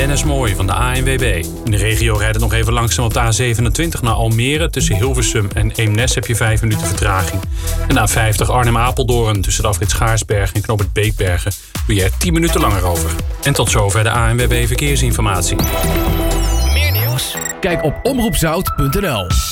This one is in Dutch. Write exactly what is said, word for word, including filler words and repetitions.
Dennis Mooij van de A N W B. In de regio rijdt het nog even langzaam op de A zevenentwintig naar Almere. Tussen Hilversum en Eemnes heb je vijf minuten vertraging. En de A vijftig Arnhem-Apeldoorn tussen de afrit Schaarsbergen en knooppunt Beekbergen doe je er tien minuten langer over. En tot zover de A N W B Verkeersinformatie. Meer nieuws? Kijk op omroep zout punt n l.